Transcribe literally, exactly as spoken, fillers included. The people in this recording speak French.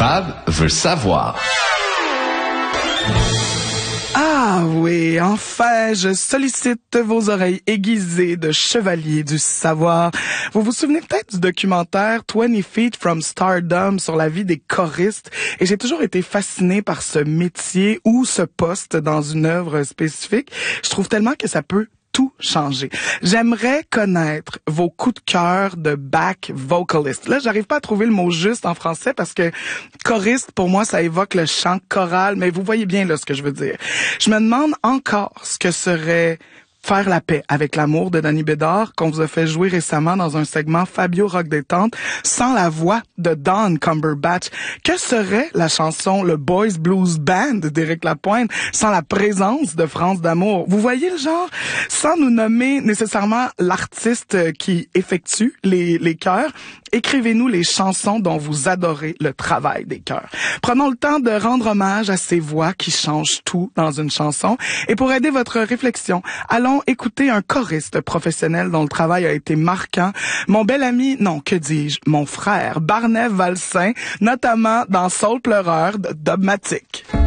Fab veut savoir. Ah oui, enfin, je sollicite vos oreilles aiguisées de chevalier du savoir. Vous vous souvenez peut-être du documentaire twenty feet from Stardom sur la vie des choristes? Et j'ai toujours été fascinée par ce métier ou ce poste dans une œuvre spécifique. Je trouve tellement que ça peut tout changer. J'aimerais connaître vos coups de cœur de back vocalist. Là, j'arrive pas à trouver le mot juste en français parce que choriste, pour moi, ça évoque le chant choral, mais vous voyez bien là ce que je veux dire. Je me demande encore ce que serait Faire la paix avec l'amour de Danny Bédard, qu'on vous a fait jouer récemment dans un segment Fabio Rock Détente, sans la voix de Don Cumberbatch. Que serait la chanson Le Boys Blues Band d'Éric Lapointe sans la présence de France d'Amour? Vous voyez le genre? Sans nous nommer nécessairement l'artiste qui effectue les, les chœurs, écrivez-nous les chansons dont vous adorez le travail des chœurs. Prenons le temps de rendre hommage à ces voix qui changent tout dans une chanson. Et pour aider votre réflexion, allons écouter un choriste professionnel dont le travail a été marquant. Mon bel ami, non, que dis-je, mon frère, Barney Valsin, notamment dans Saul pleureur de Dogmatique.